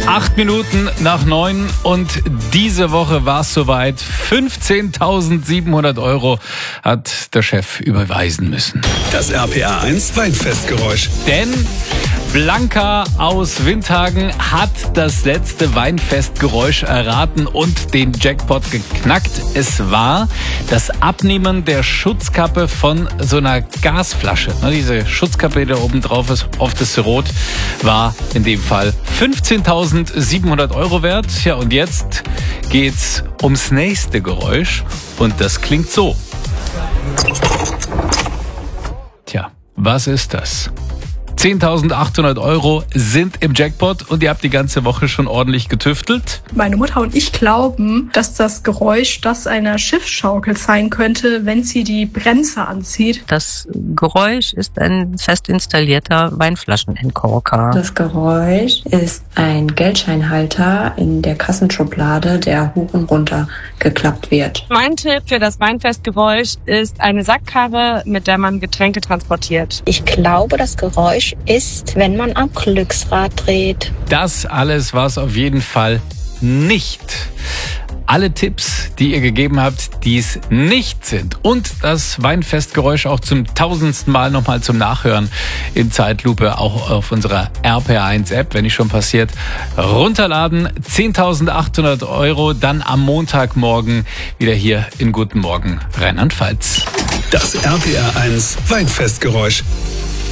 8:08 und diese Woche war es soweit. 15.700 € hat der Chef überweisen müssen. Das RPA 1 Weinfestgeräusch. Denn Blanca aus Windhagen hat das letzte Weinfestgeräusch erraten und den Jackpot geknackt. Es war das Abnehmen der Schutzkappe von so einer Gasflasche. Diese Schutzkappe, die da oben drauf ist, auf das Rot, war in dem Fall 15.700 € wert. Ja, und jetzt geht's ums nächste Geräusch und das klingt so. Tja, was ist das? 10.800 € sind im Jackpot und ihr habt die ganze Woche schon ordentlich getüftelt. Meine Mutter und ich glauben, dass das Geräusch das einer Schiffsschaukel sein könnte, wenn sie die Bremse anzieht. Das Geräusch ist ein fest installierter Weinflaschenentkorker. Das Geräusch ist ein Geldscheinhalter in der Kassenschublade, der hoch und runter geklappt wird. Mein Tipp für das Weinfestgeräusch ist eine Sackkarre, mit der man Getränke transportiert. Ich glaube, das Geräusch ist, wenn man am Glücksrad dreht. Das alles war es auf jeden Fall nicht. Alle Tipps, die ihr gegeben habt, die es nicht sind. Und das Weinfestgeräusch auch zum 1000. Mal nochmal zum Nachhören in Zeitlupe, auch auf unserer RPA1-App, wenn nicht schon passiert, runterladen. 10.800 €, dann am Montagmorgen wieder hier in Guten Morgen Rheinland-Pfalz. Das RPA 1 Weinfestgeräusch.